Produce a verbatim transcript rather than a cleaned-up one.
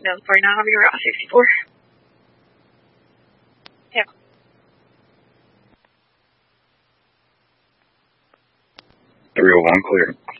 No, forty-nine over your route, sixty-four. Yeah. three oh one clear.